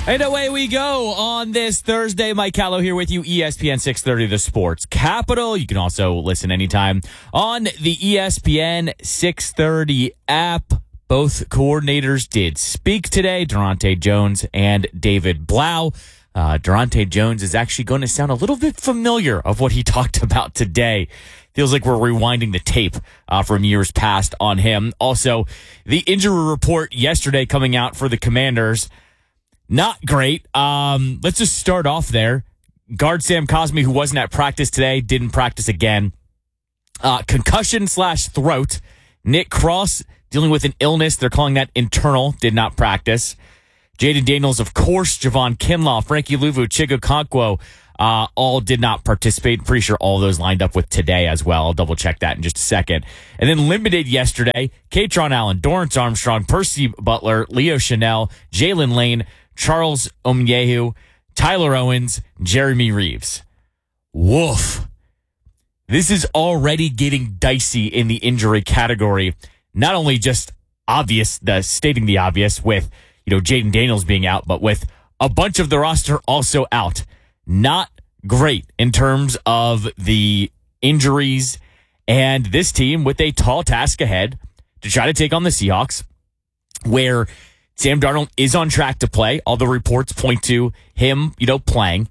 And away we go on this Thursday. Mike Callow here with you, ESPN 630 The Sports Capital. You can also listen anytime on the ESPN 630 app. Both coordinators did speak today, Durante Jones and David Blau. Durante Jones is actually going to sound a little bit familiar of what he talked about today. Feels like we're rewinding the tape from years past on him. Also, the injury report yesterday coming out for the Commanders. Not great. Let's just start off there. Guard Sam Cosmi, who wasn't at practice today, didn't practice again. Concussion/throat. Nick Cross dealing with an illness. They're calling that internal. Did not practice. Jaden Daniels, of course. Javon Kinlaw, Frankie Luvu, Chig Okonkwo, all did not participate. Pretty sure all those lined up with today as well. I'll double check that in just a second. And then limited yesterday, Katron Allen, Dorrance Armstrong, Percy Butler, Leo Chanel, Jalen Lane, Charles Omyehu, Tyler Owens, Jeremy Reeves. Woof. This is already getting dicey in the injury category. Not only just obvious, stating the obvious with, Jaden Daniels being out, but with a bunch of the roster also out. Not great in terms of the injuries, and this team with a tall task ahead to try to take on the Seahawks, where Sam Darnold is on track to play. All the reports point to him, playing.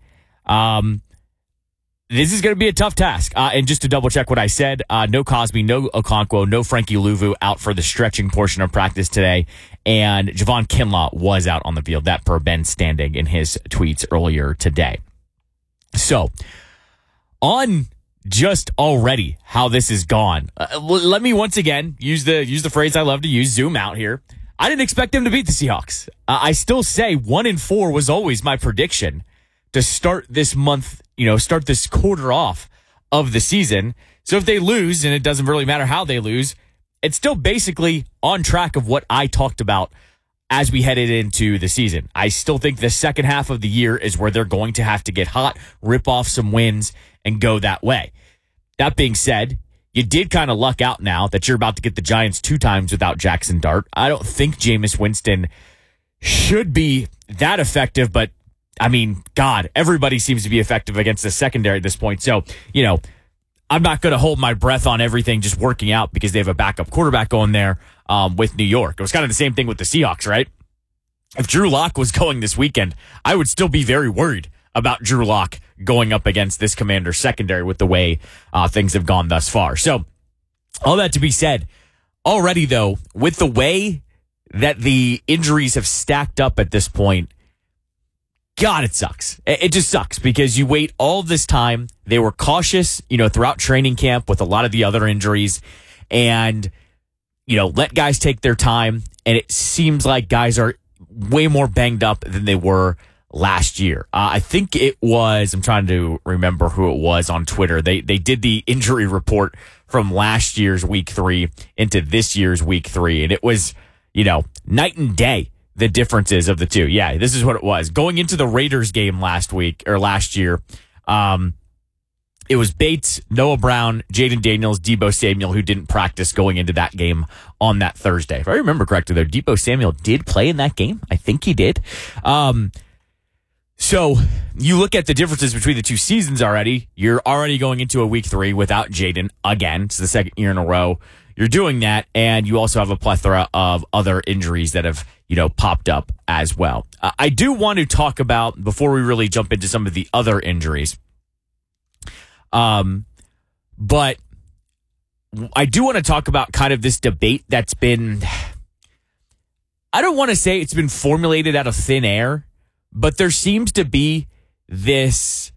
This is going to be a tough task. And just to double check what I said, no Cosby, no Okonkwo, no Frankie Luvu out for the stretching portion of practice today. And Javon Kinlaw was out on the field. That per Ben Standing in his tweets earlier today. So, on just already how this has gone, let me once again use the phrase I love to use, zoom out here. I didn't expect them to beat the Seahawks. I still say 1-4 was always my prediction to start this month, start this quarter off of the season. So if they lose, and it doesn't really matter how they lose, it's still basically on track of what I talked about as we headed into the season. I still think the second half of the year is where they're going to have to get hot, rip off some wins, and go that way. That being said, you did kind of luck out now that you're about to get the Giants 2 times without Jackson Dart. I don't think Jameis Winston should be that effective, but I mean, God, everybody seems to be effective against the secondary at this point. So, I'm not going to hold my breath on everything just working out because they have a backup quarterback going there with New York. It was kind of the same thing with the Seahawks, right? If Drew Lock was going this weekend, I would still be very worried about Drew Lock going up against this Commanders secondary with the way things have gone thus far. So, all that to be said, already though, with the way that the injuries have stacked up at this point, God, it sucks. It just sucks because you wait all this time. They were cautious, throughout training camp with a lot of the other injuries and, let guys take their time. And it seems like guys are way more banged up than they were last year. I think it was, I'm trying to remember who it was on Twitter. They did the injury report from last year's week 3 into this year's week 3. And it was, night and day. The differences of the two. Yeah, this is what it was. Going into the Raiders game last year, it was Bates, Noah Brown, Jaden Daniels, Deebo Samuel, who didn't practice going into that game on that Thursday. If I remember correctly, though, Deebo Samuel did play in that game. I think he did. So you look at the differences between the two seasons already. You're already going into a week 3 without Jaden again. It's the second year in a row. You're doing that, and you also have a plethora of other injuries that have, popped up as well. I do want to talk about, before we really jump into some of the other injuries, but I do want to talk about kind of this debate that's been, I don't want to say it's been formulated out of thin air, but there seems to be this,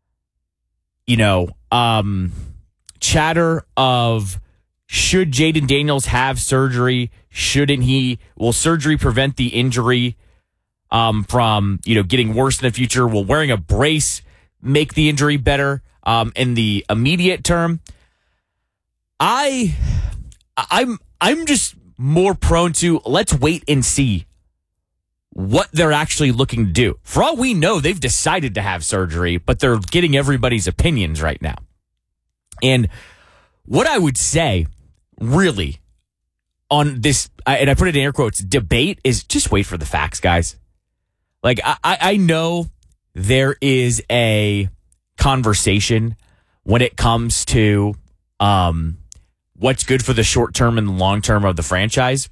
chatter of, should Jaden Daniels have surgery? Shouldn't he? Will surgery prevent the injury from, getting worse in the future? Will wearing a brace make the injury better in the immediate term? I'm just more prone to let's wait and see what they're actually looking to do. For all we know, they've decided to have surgery, but they're getting everybody's opinions right now. And what I would say, really, on this, and I put it in air quotes, debate is just wait for the facts, guys. Like, I know there is a conversation when it comes to what's good for the short term and the long term of the franchise.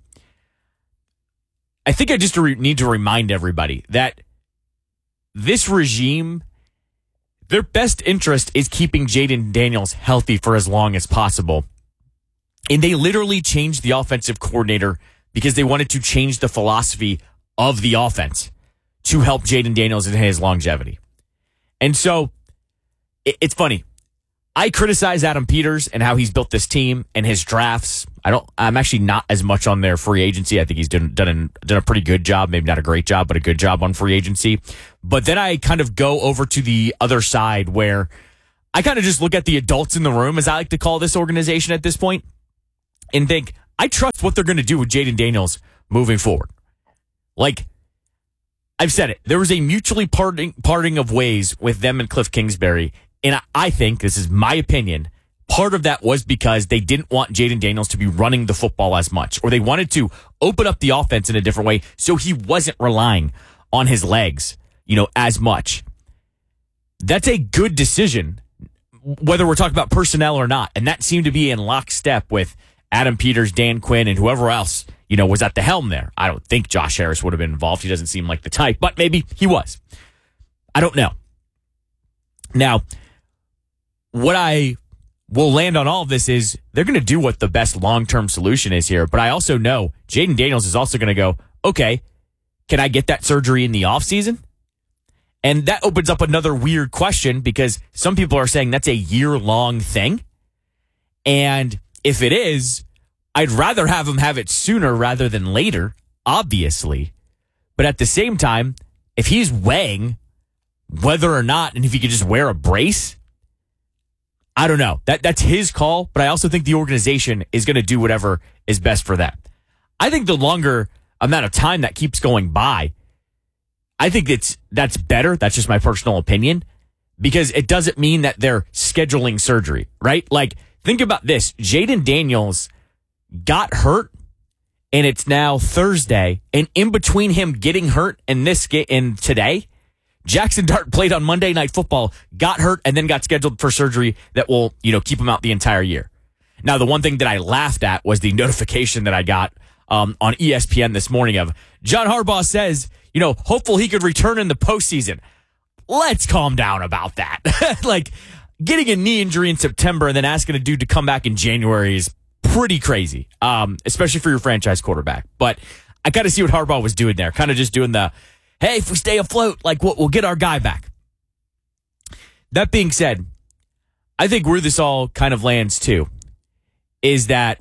I think I just need to remind everybody that this regime, their best interest is keeping Jayden Daniels healthy for as long as possible. And they literally changed the offensive coordinator because they wanted to change the philosophy of the offense to help Jayden Daniels and his longevity. And so it's funny. I criticize Adam Peters and how he's built this team and his drafts. I'm actually not as much on their free agency. I think he's done a pretty good job, maybe not a great job, but a good job on free agency. But then I kind of go over to the other side where I kind of just look at the adults in the room, as I like to call this organization at this point, and think, I trust what they're going to do with Jayden Daniels moving forward. Like, I've said it. There was a mutually parting of ways with them and Cliff Kingsbury. And I think, this is my opinion, part of that was because they didn't want Jayden Daniels to be running the football as much, or they wanted to open up the offense in a different way so he wasn't relying on his legs, as much. That's a good decision, whether we're talking about personnel or not. And that seemed to be in lockstep with Adam Peters, Dan Quinn, and whoever else, was at the helm there. I don't think Josh Harris would have been involved. He doesn't seem like the type, but maybe he was. I don't know. Now, what I will land on all of this is they're going to do what the best long-term solution is here. But I also know Jayden Daniels is also going to go, okay, can I get that surgery in the offseason? And that opens up another weird question because some people are saying that's a year-long thing. And if it is, I'd rather have him have it sooner rather than later, obviously. But at the same time, if he's weighing whether or not, and if he could just wear a brace, I don't know. That's his call, but I also think the organization is going to do whatever is best for them. I think the longer amount of time that keeps going by, I think that's better. That's just my personal opinion, because it doesn't mean that they're scheduling surgery, right? Like, think about this. Jayden Daniels got hurt, and it's now Thursday, and in between him getting hurt and today, Jackson Dart played on Monday Night Football, got hurt, and then got scheduled for surgery that will, keep him out the entire year. Now, the one thing that I laughed at was the notification that I got on ESPN this morning of John Harbaugh says, hopeful he could return in the postseason. Let's calm down about that. Like, getting a knee injury in September and then asking a dude to come back in January is pretty crazy, especially for your franchise quarterback. But I kind of see what Harbaugh was doing there, kind of just doing the, hey, if we stay afloat, like we'll get our guy back. That being said, I think where this all kind of lands too is that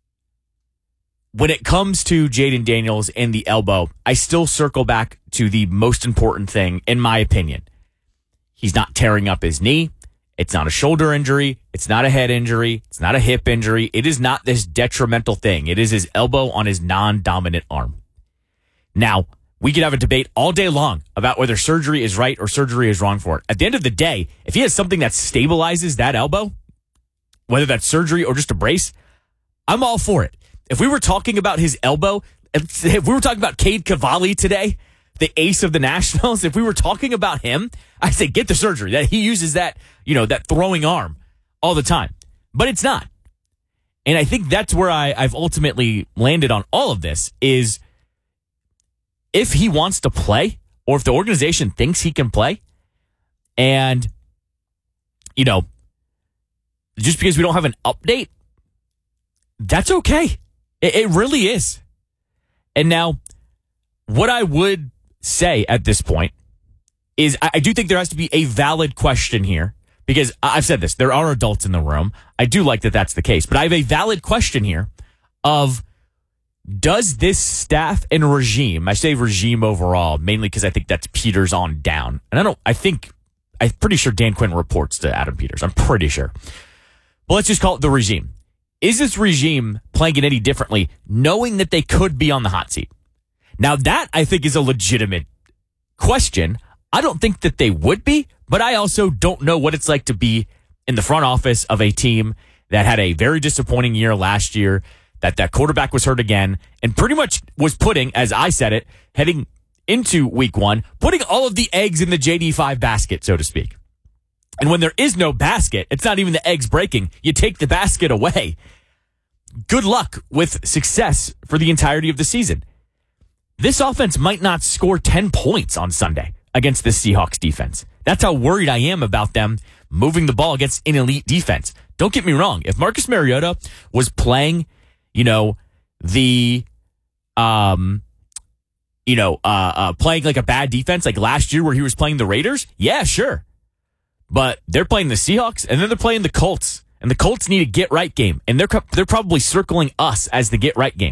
when it comes to Jayden Daniels and the elbow, I still circle back to the most important thing, in my opinion. He's not tearing up his knee. It's not a shoulder injury. It's not a head injury. It's not a hip injury. It is not this detrimental thing. It is his elbow on his non-dominant arm. Now, we could have a debate all day long about whether surgery is right or surgery is wrong for it. At the end of the day, if he has something that stabilizes that elbow, whether that's surgery or just a brace, I'm all for it. If we were talking about his elbow, if we were talking about Cade Cavalli today, the ace of the Nationals, if we were talking about him, I'd say get the surgery. That he uses that, that throwing arm all the time. But it's not. And I think that's where I've ultimately landed on all of this is, if he wants to play, or if the organization thinks he can play, and, just because we don't have an update, that's okay. It really is. And now, what I would say at this point is I do think there has to be a valid question here, because I've said this, there are adults in the room. I do like that that's the case, but I have a valid question here of, does this staff and regime, I say regime overall, mainly because I think that's Peters on down. And I'm pretty sure Dan Quinn reports to Adam Peters. I'm pretty sure. But let's just call it the regime. Is this regime playing it any differently, knowing that they could be on the hot seat? Now that I think is a legitimate question. I don't think that they would be, but I also don't know what it's like to be in the front office of a team that had a very disappointing year last year, that quarterback was hurt again, and pretty much was putting, as I said it, heading into week one, putting all of the eggs in the JD5 basket, so to speak. And when there is no basket, it's not even the eggs breaking. You take the basket away. Good luck with success for the entirety of the season. This offense might not score 10 points on Sunday against the Seahawks defense. That's how worried I am about them moving the ball against an elite defense. Don't get me wrong. If Marcus Mariota was playing, playing like a bad defense, like last year where he was playing the Raiders, yeah, sure. But they're playing the Seahawks, and then they're playing the Colts. And the Colts need a get-right game. And they're probably circling us as the get-right game.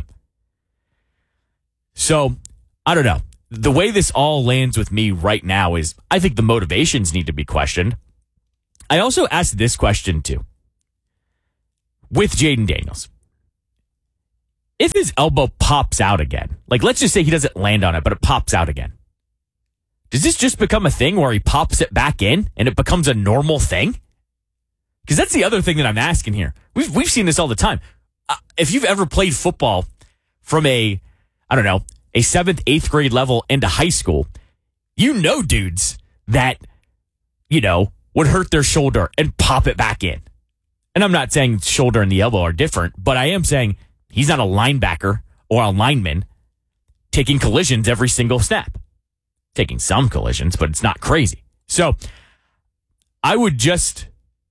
So, I don't know. The way this all lands with me right now is I think the motivations need to be questioned. I also asked this question, too. With Jayden Daniels. If his elbow pops out again, like let's just say he doesn't land on it, but it pops out again. Does this just become a thing where he pops it back in and it becomes a normal thing? Because that's the other thing that I'm asking here. We've seen this all the time. If you've ever played football from a 7th, 8th grade level into high school, dudes that, would hurt their shoulder and pop it back in. And I'm not saying shoulder and the elbow are different, but I am saying he's not a linebacker or a lineman taking collisions every single snap. Taking some collisions, but it's not crazy. So I would just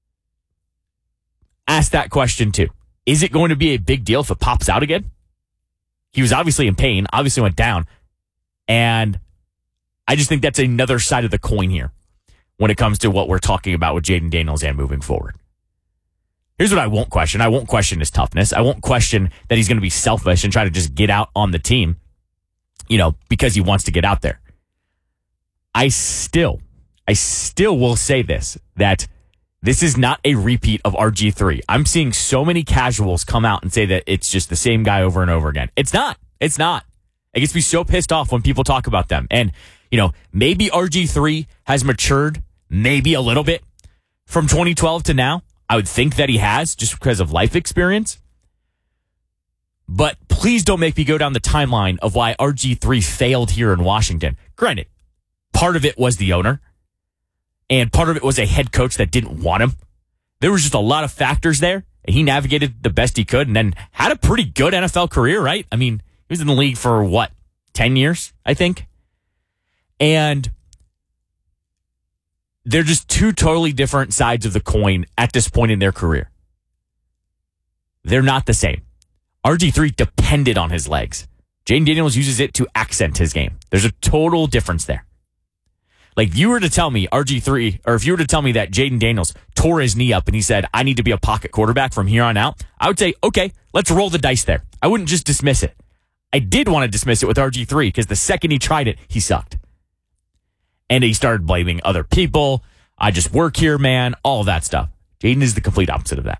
ask that question too. Is it going to be a big deal if it pops out again? He was obviously in pain, obviously went down. And I just think that's another side of the coin here when it comes to what we're talking about with Jayden Daniels and moving forward. Here's what I won't question. I won't question his toughness. I won't question that he's going to be selfish and try to just get out on the team, because he wants to get out there. I still will say this, that this is not a repeat of RG3. I'm seeing so many casuals come out and say that it's just the same guy over and over again. It's not. It's not. It gets me so pissed off when people talk about them. And, maybe RG3 has matured maybe a little bit from 2012 to now. I would think that he has just because of life experience. But please don't make me go down the timeline of why RG3 failed here in Washington. Granted, part of it was the owner, and part of it was a head coach that didn't want him. There was just a lot of factors there, and he navigated the best he could and then had a pretty good NFL career, right? I mean, he was in the league for 10 years, I think? And they're just two totally different sides of the coin at this point in their career. They're not the same. RG3 depended on his legs. Jayden Daniels uses it to accent his game. There's a total difference there. Like, if you were to tell me RG3, or if you were to tell me that Jayden Daniels tore his knee up and he said, I need to be a pocket quarterback from here on out, I would say, okay, let's roll the dice there. I wouldn't just dismiss it. I did want to dismiss it with RG3 because the second he tried it, he sucked. And he started blaming other people. I just work here, man. All of that stuff. Jayden is the complete opposite of that.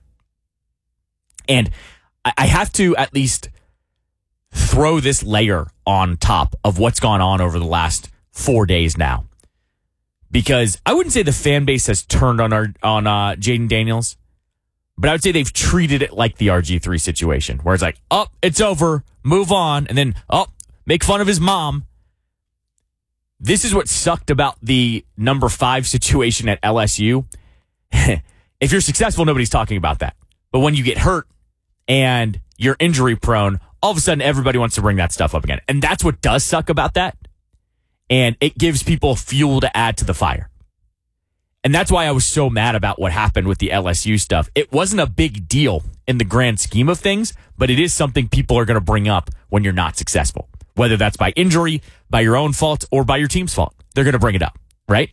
And I have to at least throw this layer on top of what's gone on over the last 4 days now. Because I wouldn't say the fan base has turned on Jayden Daniels, but I would say they've treated it like the RG3 situation, where it's like, oh, it's over, move on, and then, oh, make fun of his mom. This is what sucked about the number 5 situation at LSU. If you're successful, nobody's talking about that. But when you get hurt and you're injury prone, all of a sudden everybody wants to bring that stuff up again. And that's what does suck about that. And it gives people fuel to add to the fire. And that's why I was so mad about what happened with the LSU stuff. It wasn't a big deal in the grand scheme of things, but it is something people are going to bring up when you're not successful. Whether that's by injury, by your own fault, or by your team's fault. They're going to bring it up, right?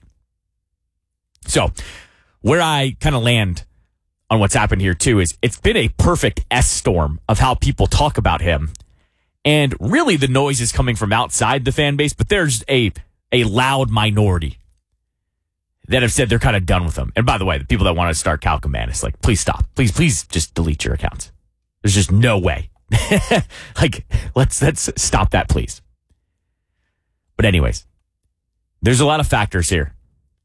So, where I kind of land on what's happened here, too, is it's been a perfect S-storm of how people talk about him. And really, the noise is coming from outside the fan base, but there's a loud minority that have said they're kind of done with him. And by the way, the people that want to start Cal Kamanis, like, please stop. Please just delete your accounts. There's just no way. Like, let's stop that, please. But anyways, there's a lot of factors here.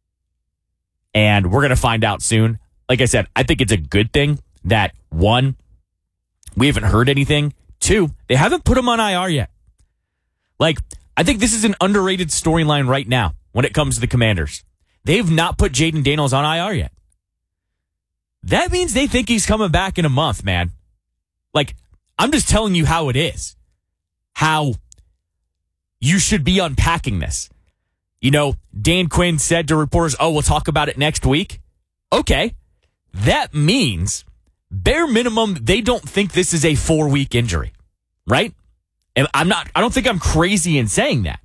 And we're going to find out soon. Like I said, I think it's a good thing that, 1, we haven't heard anything. 2, they haven't put him on IR yet. Like, I think this is an underrated storyline right now when it comes to the Commanders. They've not put Jaden Daniels on IR yet. That means they think he's coming back in a month, man. Like, I'm just telling you how it is. How you should be unpacking this. You know, Dan Quinn said to reporters, we'll talk about it next week. Okay. That means, bare minimum, they don't think this is a 4-week injury, right? And I don't think I'm crazy in saying that.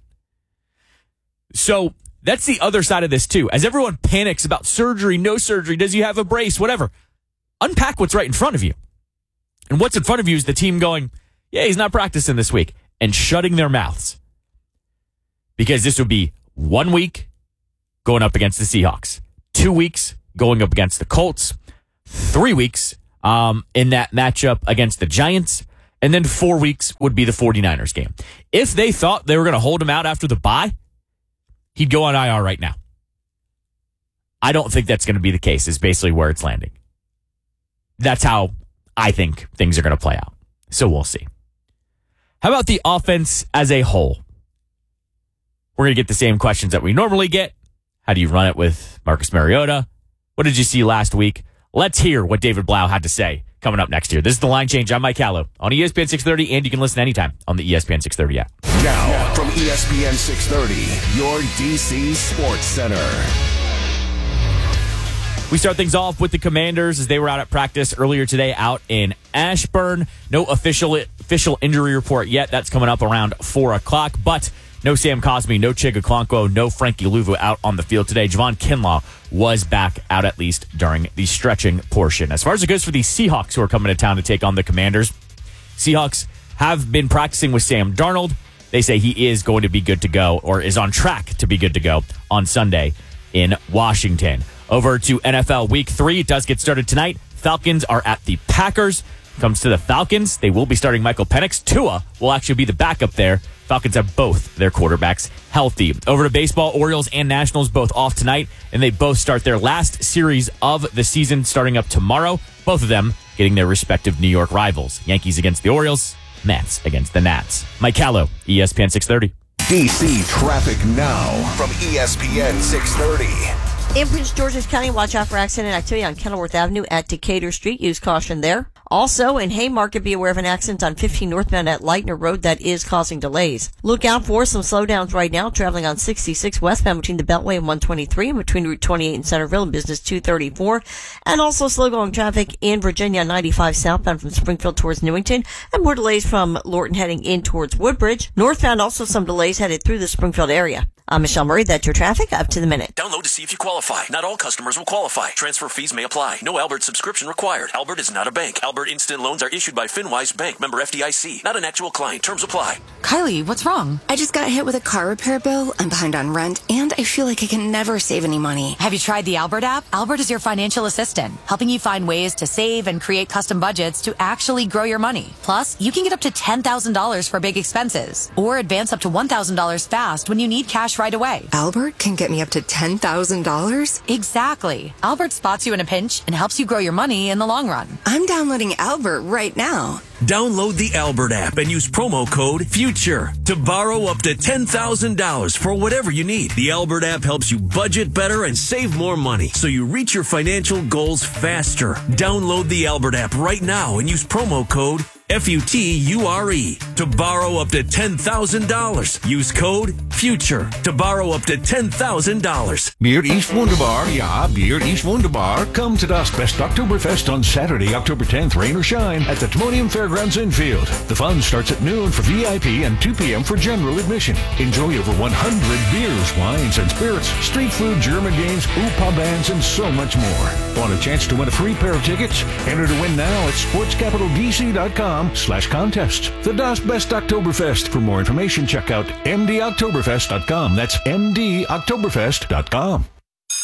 So that's the other side of this too. As everyone panics about surgery, no surgery, does he have a brace, whatever. Unpack what's right in front of you. And what's in front of you is the team going, yeah, he's not practicing this week, and shutting their mouths. Because this would be 1 week going up against the Seahawks, 2 weeks going up against the Colts, 3 weeks in that matchup against the Giants, and then 4 weeks would be the 49ers game. If they thought they were going to hold him out after the bye, he'd go on IR right now. I don't think that's going to be the case, is basically where it's landing. That's how I think things are going to play out. So we'll see. How about the offense as a whole? We're going to get the same questions that we normally get. How do you run it with Marcus Mariota? What did you see last week? Let's hear what David Blau had to say coming up next year. This is The Line Change. I'm Mike Callow on ESPN 630, and you can listen anytime on the ESPN 630 app. Now, from ESPN 630, your DC Sports Center. We start things off with the Commanders as they were out at practice earlier today out in Ashburn. No official injury report yet. That's coming up around 4 o'clock, but no Sam Cosmi, no Chig Okonkwo, no Frankie Luvu out on the field today. Javon Kinlaw was back out at least during the stretching portion. As far as it goes for the Seahawks who are coming to town to take on the Commanders, Seahawks have been practicing with Sam Darnold. They say he is going to be good to go, or is on track to be good to go on Sunday in Washington. Over to NFL Week 3. It does get started tonight. Falcons are at the Packers. Comes to the Falcons, they will be starting Michael Penix. Tua will actually be the backup there. Falcons have both their quarterbacks healthy. Over to baseball, Orioles and Nationals both off tonight, and they both start their last series of the season starting up tomorrow. Both of them getting their respective New York rivals. Yankees against the Orioles, Mets against the Nats. Mike Callow, ESPN 630. DC traffic now from ESPN 630. In Prince George's County, watch out for accident activity on Kenilworth Avenue at Decatur Street. Use caution there. Also, in Haymarket, be aware of an accident on 15 northbound at Lightner Road that is causing delays. Look out for some slowdowns right now, traveling on 66 westbound between the Beltway and 123 and between Route 28 and Centerville and Business 234. And also slow-going traffic in Virginia 95 southbound from Springfield towards Newington, and more delays from Lorton heading in towards Woodbridge. Northbound, also some delays headed through the Springfield area. I'm Michelle Murray. That's your traffic up to the minute. Download to see if you qualify. Not all customers will qualify. Transfer fees may apply. No Albert subscription required. Albert is not a bank. Albert Instant Loans are issued by FinWise Bank, member FDIC. Not an actual client. Terms apply. Kylie, what's wrong? I just got hit with a car repair bill. I'm behind on rent, and I feel like I can never save any money. Have you tried the Albert app? Albert is your financial assistant, helping you find ways to save and create custom budgets to actually grow your money. Plus, you can get up to $10,000 for big expenses, or advance up to $1,000 fast when you need cash right away. Albert can get me up to $10,000? Exactly. Albert spots you in a pinch and helps you grow your money in the long run. I'm downloading Albert right now. Download the Albert app and use promo code FUTURE to borrow up to $10,000 for whatever you need. The Albert app helps you budget better and save more money so you reach your financial goals faster. Download the Albert app right now and use promo code FUTURE to borrow up to $10,000. Use code FUTURE to borrow up to $10,000. Beer ist wunderbar, ja, Beer ist wunderbar. Come to das Best Oktoberfest on Saturday, October 10th, rain or shine, at the Timonium Fairgrounds Infield. The fun starts at noon for VIP and 2 p.m. for general admission. Enjoy over 100 beers, wines, and spirits, street food, German games, UPA bands, and so much more. Want a chance to win a free pair of tickets? Enter to win now at sportscapitaldc.com/contest. The Das Best Oktoberfest. For more information, check out mdoktoberfest.com. That's mdoktoberfest.com.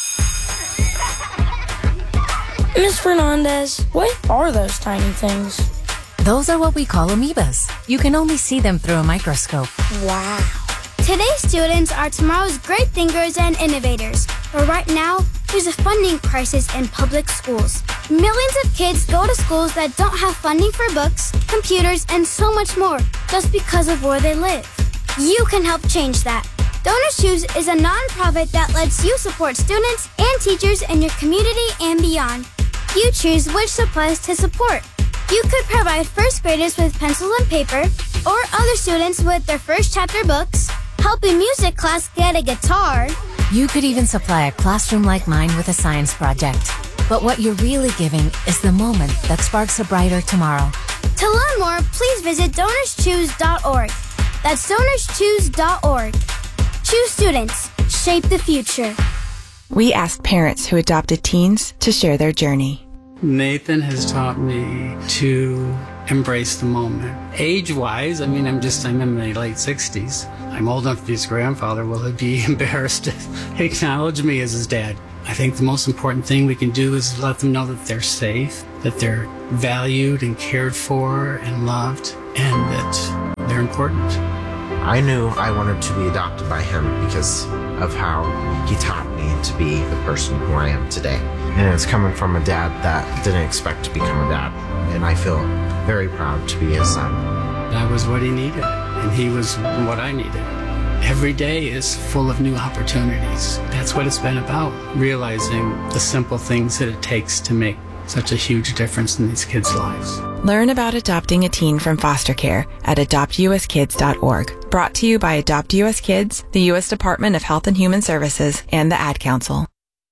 Ms. Fernandez, what are those tiny things? Those are what we call amoebas. You can only see them through a microscope. Wow. Today's students are tomorrow's great thinkers and innovators. But right now, there's a funding crisis in public schools. Millions of kids go to schools that don't have funding for books, computers, and so much more just because of where they live. You can help change that. Donors Choose is a nonprofit that lets you support students and teachers in your community and beyond. You choose which supplies to support. You could provide first graders with pencil and paper, or other students with their first chapter books, help a music class get a guitar. You could even supply a classroom like mine with a science project. But what you're really giving is the moment that sparks a brighter tomorrow. To learn more, please visit DonorsChoose.org. That's DonorsChoose.org. Choose students. Shape the future. We asked parents who adopted teens to share their journey. Nathan has taught me to embrace the moment. Age-wise, I'm in my late 60s. I'm old enough to be his grandfather. Will he be embarrassed to acknowledge me as his dad? I think the most important thing we can do is let them know that they're safe, that they're valued and cared for and loved, and that they're important. I knew I wanted to be adopted by him because of how he taught me to be the person who I am today. And it's coming from a dad that didn't expect to become a dad. And I feel very proud to be his son. I was what he needed, and he was what I needed. Every day is full of new opportunities. That's what it's been about, realizing the simple things that it takes to make such a huge difference in these kids' lives. Learn about adopting a teen from foster care at adoptuskids.org. Brought to you by Adopt U.S. Kids, the U.S. Department of Health and Human Services, and the Ad Council.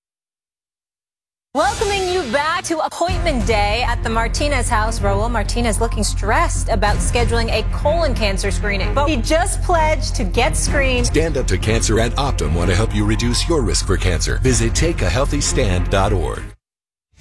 Welcoming you back to appointment day at the Martinez house. Raul Martinez looking stressed about scheduling a colon cancer screening, but he just pledged to get screened. Stand Up to Cancer and Optum want to help you reduce your risk for cancer. Visit takeahealthystand.org.